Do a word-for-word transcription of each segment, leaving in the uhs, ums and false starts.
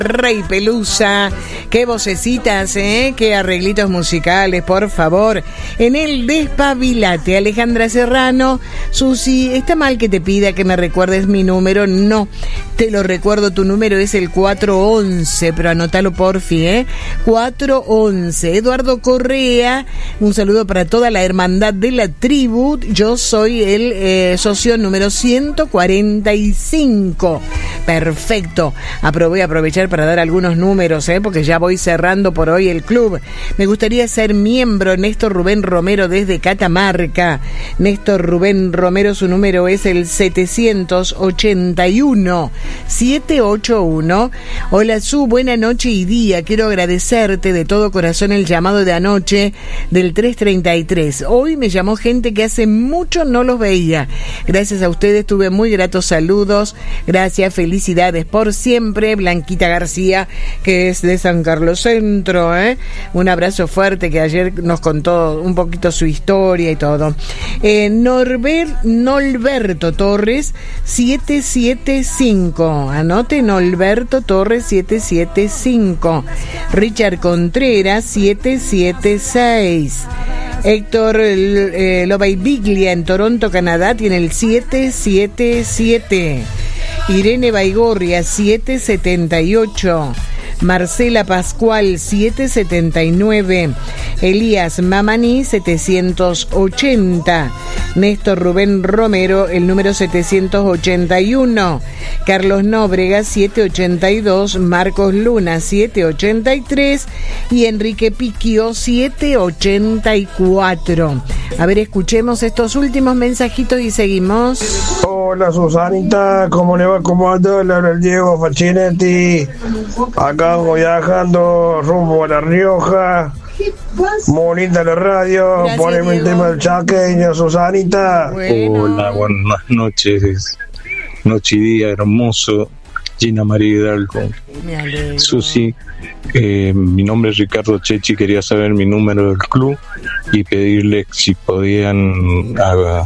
Rey Pelusa, qué vocecitas, ¿eh? Qué arreglitos musicales, por favor. En el Despabilate, Alejandra Serrano. Susi, ¿está mal que te pida que me recuerdes mi número? No, te lo recuerdo, tu número es el cuatro once, pero anótalo porfi, ¿eh? cuatro once. Eduardo Correa, un saludo para toda la hermandad de la tribu. Yo soy el eh, socio número ciento cuarenta y cinco. Perfecto. Aprobé aprovechar para dar algunos números, ¿eh? Porque ya voy cerrando por hoy el club. Me gustaría ser miembro. Néstor Rubén Romero desde Catamarca. Néstor Rubén Romero, su número es el setecientos ochenta y uno, setecientos ochenta y uno. Hola Su, buena noche y día. Quiero agradecerte de todo corazón el llamado de anoche del tres treinta y tres. Hoy me llamó gente que hace mucho no los veía. Gracias a ustedes tuve muy gratos saludos. Gracias, felicidades por siempre. Blanquita García, que es de San Carlos Centro, ¿eh? Un abrazo fuerte, que ayer nos contó un poquito su historia y todo. Eh, Norbert, Norberto Torres, setecientos setenta y cinco. Anote, Norberto Torres, setecientos setenta y cinco. Richard Contreras, setecientos setenta y seis. Héctor eh, Lobay Biglia en Toronto, Canadá, tiene el setecientos setenta y siete. Irene Baigorria, setecientos setenta y ocho. Marcela Pascual, setecientos setenta y nueve. Elías Mamani, setecientos ochenta. Néstor Rubén Romero, el número setecientos ochenta y uno. Carlos Nóbrega, setecientos ochenta y dos. Marcos Luna, setecientos ochenta y tres. Y Enrique Piquio, setecientos ochenta y cuatro. A ver, escuchemos estos últimos mensajitos y seguimos. Hola Susanita, ¿cómo le va? ¿Cómo anda? Le habla el Diego Facchinetti. Acá viajando rumbo a La Rioja. Muy linda la radio. Gracias, poneme el tema del chaqueño, Susanita. Bueno. Hola, buenas noches. Noche y día hermoso. Gina María Hidalgo. Susi, eh, mi nombre es Ricardo Chechi. Quería saber mi número del club y pedirle si podían haga,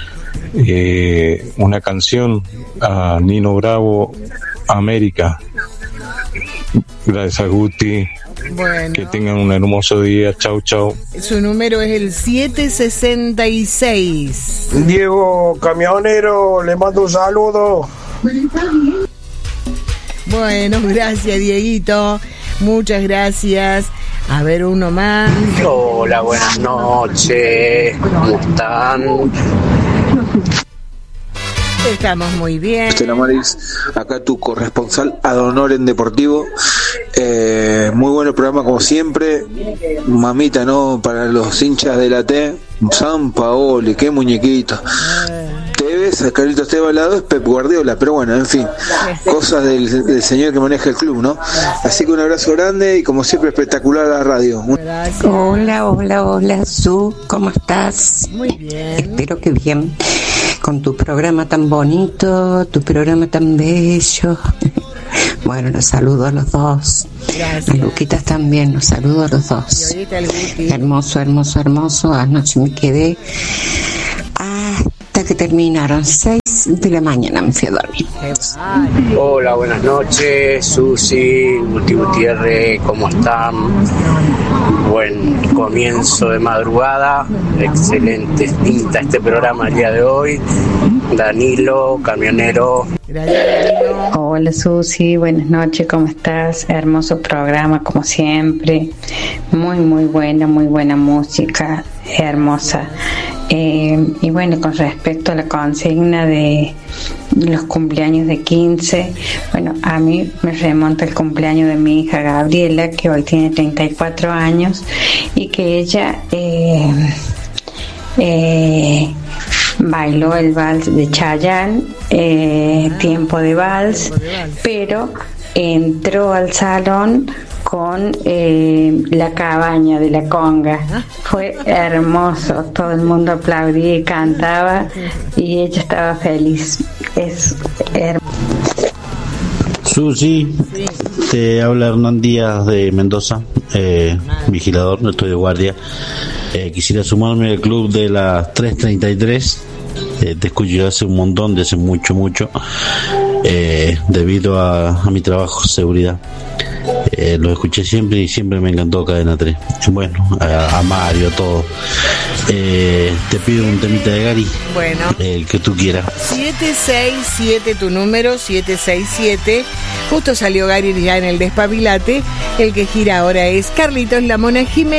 eh, una canción a Nino Bravo, América. Gracias a Guti. Bueno. Que tengan un hermoso día. Chau, chau. Su número es el setecientos sesenta y seis. Diego Camionero, le mando un saludo. Bueno, gracias, Dieguito. Muchas gracias. A ver, uno más. Hola, buenas noches. ¿Cómo están? Estamos muy bien. Estela Maris, acá tu corresponsal ad honorem deportivo. Eh, muy bueno el programa como siempre. Mamita, ¿no? Para los hinchas de la T, San Paoli, qué muñequito. Tevez, Carlitos Tevez al lado es Pep Guardiola, pero bueno, en fin, cosas del, del señor que maneja el club, ¿no? Así que un abrazo grande y como siempre espectacular la radio. Gracias. Hola, hola, hola, Su, ¿cómo estás? Muy bien. Espero que bien. Con tu programa tan bonito, tu programa tan bello. Bueno, los saludo a los dos. Gracias. A Luquitas también, los saludo a los dos. Hermoso, hermoso, hermoso. Anoche me quedé hasta que terminaron seis de la mañana, me fui a dormir. Hola, buenas noches, Susi, Guti Gutiérrez, ¿cómo están? Buen comienzo de madrugada, excelente pinta este programa el día de hoy. Danilo, camionero. Hola Susi, buenas noches, ¿cómo estás? Hermoso programa como siempre, muy muy buena, muy buena música, hermosa. Eh, y bueno, con respecto a la consigna de los cumpleaños de quince, bueno, a mí me remonta el cumpleaños de mi hija Gabriela, que hoy tiene treinta y cuatro años, y que ella eh, eh, bailó el vals de Chayanne, eh, tiempo de vals, pero entró al salón con eh, la cabaña de la conga. Fue hermoso, todo el mundo aplaudía y cantaba y ella estaba feliz. Es hermoso. Susi, sí. Te habla Hernán Díaz de Mendoza, eh, vigilador, estoy de guardia. Eh, quisiera sumarme al club de las tres treinta y tres. Eh, te escucho hace un montón, de hace mucho, mucho. eh, debido a, a mi trabajo, seguridad. Eh, lo escuché siempre y siempre me encantó Cadena tres. Bueno, a, a Mario, a todo. Eh, te pido un temita de Gary. Bueno. El que tú quieras. siete seis siete tu número, siete seis siete. Justo salió Gary ya en el Despabilate. El que gira ahora es Carlitos La Mona Jiménez.